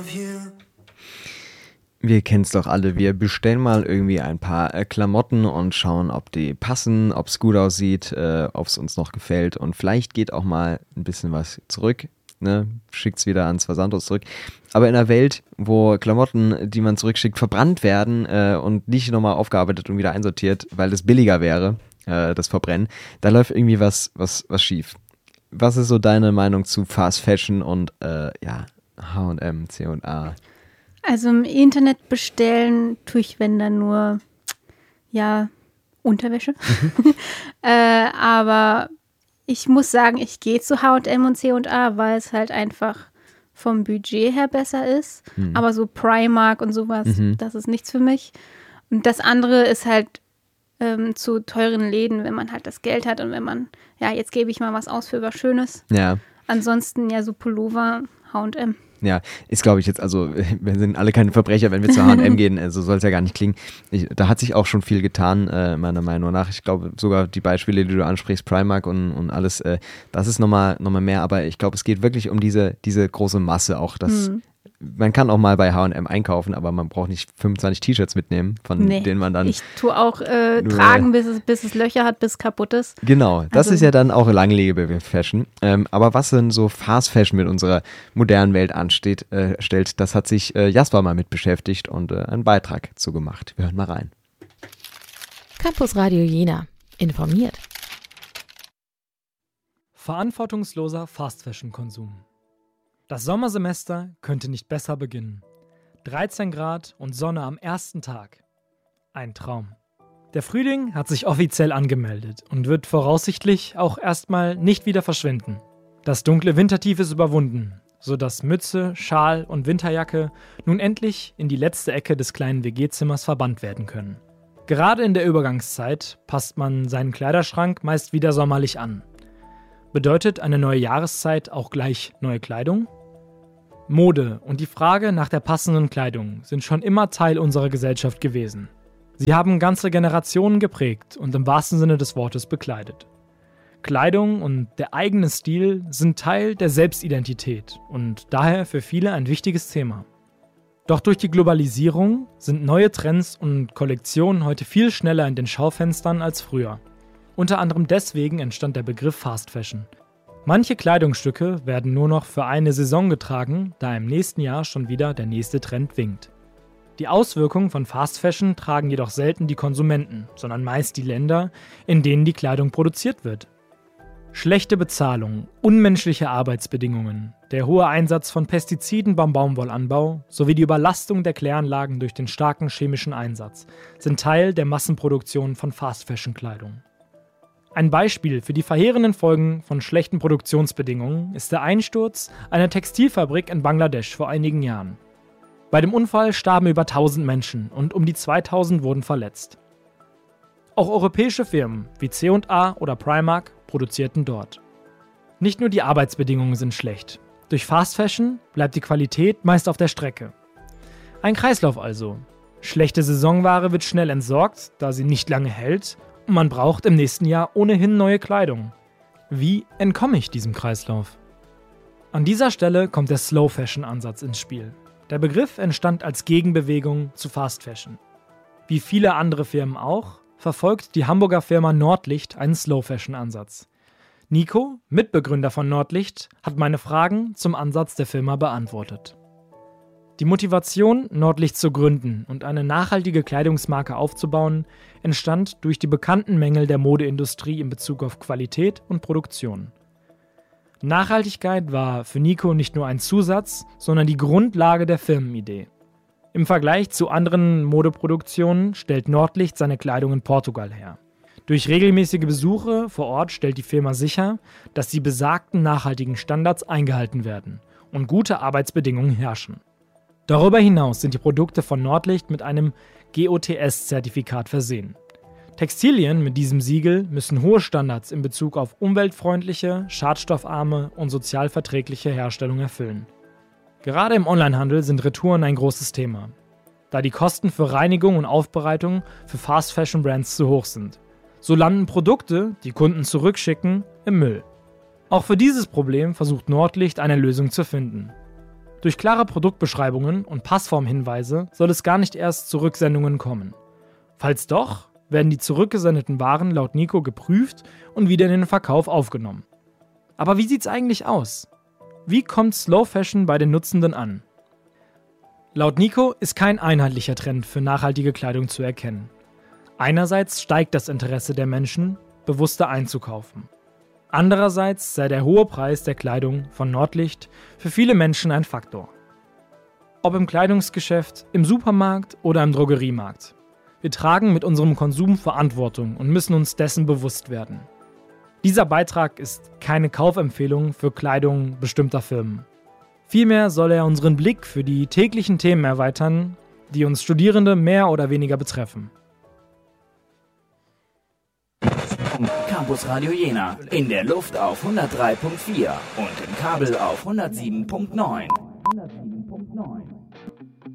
Wir kennen es doch alle, wir bestellen mal irgendwie ein paar Klamotten und schauen, ob die passen, ob es gut aussieht, ob es uns noch gefällt und vielleicht geht auch mal ein bisschen was zurück, ne? Schickt es wieder ans Versandhaus zurück. Aber in einer Welt, wo Klamotten, die man zurückschickt, verbrannt werden und nicht nochmal aufgearbeitet und wieder einsortiert, weil es billiger wäre, das Verbrennen, da läuft irgendwie was schief. Was ist so deine Meinung zu Fast Fashion und H&M, C&A? Also im Internet bestellen tue ich, wenn dann nur, Unterwäsche. Aber ich muss sagen, ich gehe zu H&M und C&A, weil es halt einfach vom Budget her besser ist. Aber so Primark und sowas, das ist nichts für mich. Und das andere ist halt zu teuren Läden, wenn man halt das Geld hat und wenn man, jetzt gebe ich mal was aus für was Schönes. Ja. Ansonsten so Pullover, H&M. Ja, ist glaube ich jetzt, also wir sind alle keine Verbrecher, wenn wir zu H&M gehen, so soll es ja gar nicht klingen. Da hat sich auch schon viel getan, meiner Meinung nach. Ich glaube sogar die Beispiele, die du ansprichst, Primark und alles, das ist nochmal mehr, aber ich glaube, es geht wirklich um diese große Masse auch, dass man kann auch mal bei H&M einkaufen, aber man braucht nicht 25 T-Shirts mitnehmen, von denen man dann... Ich tue auch tragen, bis es Löcher hat, bis es kaputt ist. Genau, das ist ja dann auch langlebige Fashion. Aber was denn so Fast Fashion mit unserer modernen Welt stellt, das hat sich Jasper mal mit beschäftigt und einen Beitrag zu gemacht. Wir hören mal rein. Campus Radio Jena. Informiert. Verantwortungsloser Fast Fashion Konsum. Das Sommersemester könnte nicht besser beginnen. 13 Grad und Sonne am ersten Tag. Ein Traum. Der Frühling hat sich offiziell angemeldet und wird voraussichtlich auch erstmal nicht wieder verschwinden. Das dunkle Wintertief ist überwunden, sodass Mütze, Schal und Winterjacke nun endlich in die letzte Ecke des kleinen WG-Zimmers verbannt werden können. Gerade in der Übergangszeit passt man seinen Kleiderschrank meist wieder sommerlich an. Bedeutet eine neue Jahreszeit auch gleich neue Kleidung? Mode und die Frage nach der passenden Kleidung sind schon immer Teil unserer Gesellschaft gewesen. Sie haben ganze Generationen geprägt und im wahrsten Sinne des Wortes bekleidet. Kleidung und der eigene Stil sind Teil der Selbstidentität und daher für viele ein wichtiges Thema. Doch durch die Globalisierung sind neue Trends und Kollektionen heute viel schneller in den Schaufenstern als früher. Unter anderem deswegen entstand der Begriff Fast Fashion. Manche Kleidungsstücke werden nur noch für eine Saison getragen, da im nächsten Jahr schon wieder der nächste Trend winkt. Die Auswirkungen von Fast Fashion tragen jedoch selten die Konsumenten, sondern meist die Länder, in denen die Kleidung produziert wird. Schlechte Bezahlung, unmenschliche Arbeitsbedingungen, der hohe Einsatz von Pestiziden beim Baumwollanbau sowie die Überlastung der Kläranlagen durch den starken chemischen Einsatz sind Teil der Massenproduktion von Fast Fashion Kleidung. Ein Beispiel für die verheerenden Folgen von schlechten Produktionsbedingungen ist der Einsturz einer Textilfabrik in Bangladesch vor einigen Jahren. Bei dem Unfall starben über 1000 Menschen und um die 2000 wurden verletzt. Auch europäische Firmen wie C&A oder Primark produzierten dort. Nicht nur die Arbeitsbedingungen sind schlecht. Durch Fast Fashion bleibt die Qualität meist auf der Strecke. Ein Kreislauf also. Schlechte Saisonware wird schnell entsorgt, da sie nicht lange hält. Und man braucht im nächsten Jahr ohnehin neue Kleidung. Wie entkomme ich diesem Kreislauf? An dieser Stelle kommt der Slow-Fashion-Ansatz ins Spiel. Der Begriff entstand als Gegenbewegung zu Fast Fashion. Wie viele andere Firmen auch, verfolgt die Hamburger Firma Nordlicht einen Slow-Fashion-Ansatz. Nico, Mitbegründer von Nordlicht, hat meine Fragen zum Ansatz der Firma beantwortet. Die Motivation, Nordlicht zu gründen und eine nachhaltige Kleidungsmarke aufzubauen, entstand durch die bekannten Mängel der Modeindustrie in Bezug auf Qualität und Produktion. Nachhaltigkeit war für Nico nicht nur ein Zusatz, sondern die Grundlage der Firmenidee. Im Vergleich zu anderen Modeproduktionen stellt Nordlicht seine Kleidung in Portugal her. Durch regelmäßige Besuche vor Ort stellt die Firma sicher, dass die besagten nachhaltigen Standards eingehalten werden und gute Arbeitsbedingungen herrschen. Darüber hinaus sind die Produkte von Nordlicht mit einem GOTS-Zertifikat versehen. Textilien mit diesem Siegel müssen hohe Standards in Bezug auf umweltfreundliche, schadstoffarme und sozialverträgliche Herstellung erfüllen. Gerade im Onlinehandel sind Retouren ein großes Thema, da die Kosten für Reinigung und Aufbereitung für Fast-Fashion-Brands zu hoch sind. So landen Produkte, die Kunden zurückschicken, im Müll. Auch für dieses Problem versucht Nordlicht eine Lösung zu finden. Durch klare Produktbeschreibungen und Passformhinweise soll es gar nicht erst zu Rücksendungen kommen. Falls doch, werden die zurückgesendeten Waren laut Nico geprüft und wieder in den Verkauf aufgenommen. Aber wie sieht's eigentlich aus? Wie kommt Slow Fashion bei den Nutzenden an? Laut Nico ist kein einheitlicher Trend für nachhaltige Kleidung zu erkennen. Einerseits steigt das Interesse der Menschen, bewusster einzukaufen. Andererseits sei der hohe Preis der Kleidung von Nordlicht für viele Menschen ein Faktor. Ob im Kleidungsgeschäft, im Supermarkt oder im Drogeriemarkt. Wir tragen mit unserem Konsum Verantwortung und müssen uns dessen bewusst werden. Dieser Beitrag ist keine Kaufempfehlung für Kleidung bestimmter Firmen. Vielmehr soll er unseren Blick für die täglichen Themen erweitern, die uns Studierende mehr oder weniger betreffen. Campus Radio Jena. In der Luft auf 103.4 und im Kabel auf 107.9.